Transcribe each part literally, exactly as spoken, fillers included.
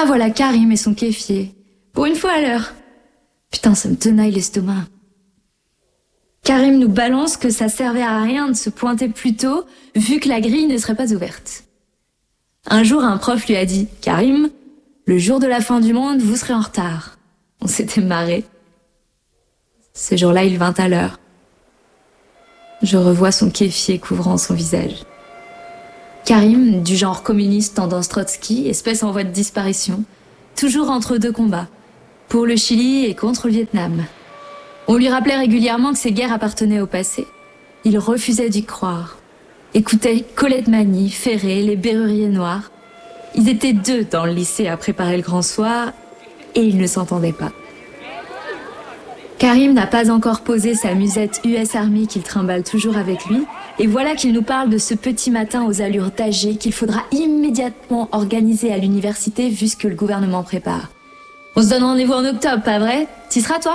Ah voilà Karim et son kéfier. Pour une fois à l'heure. Putain, ça me tenaille l'estomac. Karim nous balance que ça servait à rien de se pointer plus tôt, vu que la grille ne serait pas ouverte. Un jour, un prof lui a dit « Karim, le jour de la fin du monde, vous serez en retard. » On s'était marré. Ce jour-là, il vint à l'heure. Je revois son kéfier couvrant son visage. Karim, du genre communiste tendance Trotsky, espèce en voie de disparition, toujours entre deux combats, pour le Chili et contre le Vietnam. On lui rappelait régulièrement que ces guerres appartenaient au passé. Il refusait d'y croire. Écoutait Colette Mani, Ferré, les Berruriers Noirs. Ils étaient deux dans le lycée à préparer le grand soir et ils ne s'entendaient pas. Karim n'a pas encore posé sa musette U S Army qu'il trimballe toujours avec lui et voilà qu'il nous parle de ce petit matin aux allures d'âgé qu'il faudra immédiatement organiser à l'université vu ce que le gouvernement prépare. On se donne rendez-vous en octobre, pas vrai? T'y seras toi?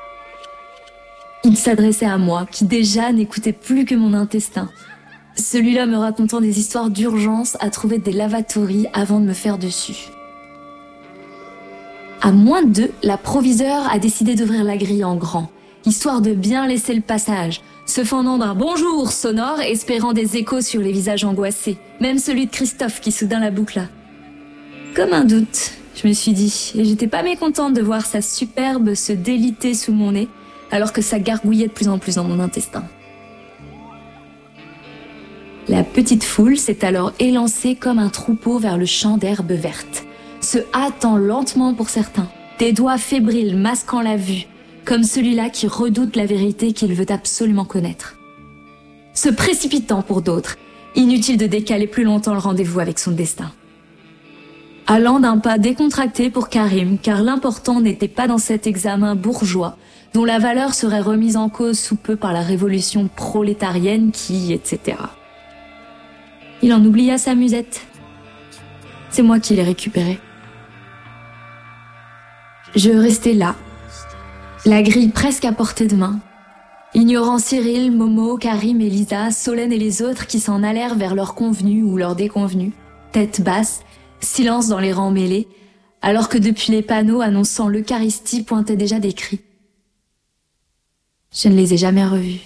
Il s'adressait à moi, qui déjà n'écoutais plus que mon intestin. Celui-là me racontant des histoires d'urgence à trouver des lavatories avant de me faire dessus. À moins de deux, la proviseure a décidé d'ouvrir la grille en grand, histoire de bien laisser le passage, se fendant d'un bonjour sonore, espérant des échos sur les visages angoissés, même celui de Christophe qui soudain la boucla. Comme un doute, je me suis dit, et j'étais pas mécontente de voir sa superbe se déliter sous mon nez, alors que ça gargouillait de plus en plus dans mon intestin. La petite foule s'est alors élancée comme un troupeau vers le champ d'herbe verte, se hâtant lentement pour certains, des doigts fébriles masquant la vue, comme celui-là qui redoute la vérité qu'il veut absolument connaître. Se précipitant pour d'autres, inutile de décaler plus longtemps le rendez-vous avec son destin. Allant d'un pas décontracté pour Karim, car l'important n'était pas dans cet examen bourgeois, dont la valeur serait remise en cause sous peu par la révolution prolétarienne qui, et cetera. Il en oublia sa musette. C'est moi qui l'ai récupérée. Je restais là, la grille presque à portée de main, ignorant Cyril, Momo, Karim et Lisa, Solène et les autres qui s'en allèrent vers leurs convenus ou leurs déconvenus, tête basse, silence dans les rangs mêlés, alors que depuis les panneaux annonçant l'Eucharistie pointaient déjà des cris. Je ne les ai jamais revus.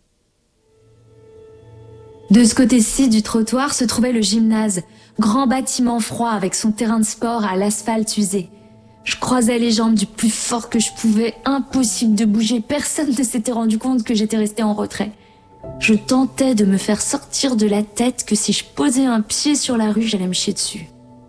De ce côté-ci du trottoir se trouvait le gymnase, grand bâtiment froid avec son terrain de sport à l'asphalte usé. Je croisais les jambes du plus fort que je pouvais, impossible de bouger, personne ne s'était rendu compte que j'étais restée en retrait. Je tentais de me faire sortir de la tête que si je posais un pied sur la rue, j'allais me chier dessus.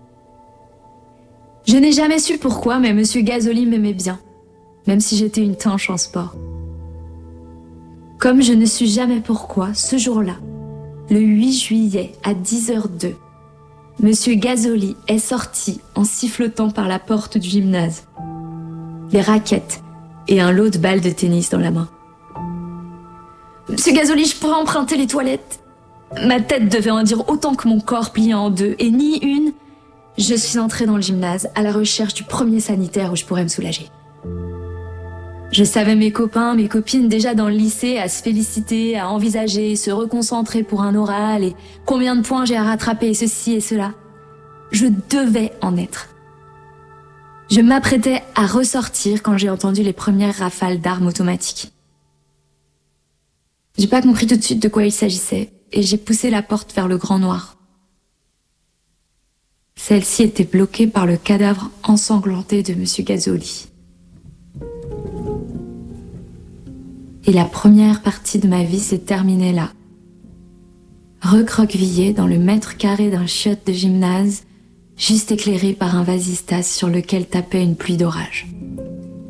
Je n'ai jamais su pourquoi, mais Monsieur Gasoli m'aimait bien, même si j'étais une tanche en sport. Comme je ne sais jamais pourquoi, ce jour-là, le huit juillet à dix heures deux, Monsieur Gasoli est sorti en sifflotant par la porte du gymnase, les raquettes et un lot de balles de tennis dans la main. « Monsieur Gasoli, je pourrais emprunter les toilettes ?» Ma tête devait en dire autant que mon corps plié en deux, et ni une, je suis entrée dans le gymnase à la recherche du premier sanitaire où je pourrais me soulager. Je savais mes copains, mes copines déjà dans le lycée à se féliciter, à envisager, se reconcentrer pour un oral et combien de points j'ai à rattraper, ceci et cela. Je devais en être. Je m'apprêtais à ressortir quand j'ai entendu les premières rafales d'armes automatiques. J'ai pas compris tout de suite de quoi il s'agissait et j'ai poussé la porte vers le grand noir. Celle-ci était bloquée par le cadavre ensanglanté de Monsieur Gasoli. Et la première partie de ma vie s'est terminée là. Recroquevillée dans le mètre carré d'un chiotte de gymnase, juste éclairé par un vasistas sur lequel tapait une pluie d'orage.